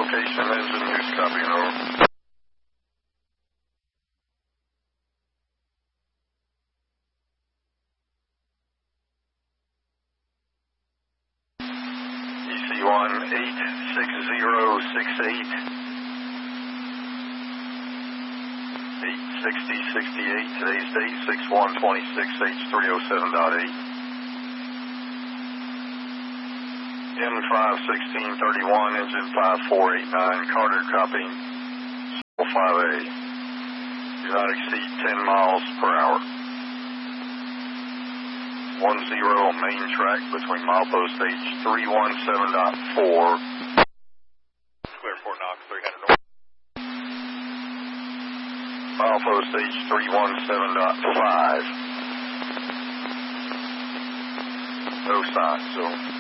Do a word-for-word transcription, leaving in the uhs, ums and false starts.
location, engine, who's copying over? E C one eight six zero six eight. eight sixty sixty-eight, today's date six one twenty-six H three oh seven dot eight. M five sixteen thirty-one, engine five four eight nine, Carter copying five A. Do not exceed ten miles per hour. one zero main track between milepost H three one seven point four. Clear Fort Knox three hundred north. Milepost H three one seven point five. No sign, so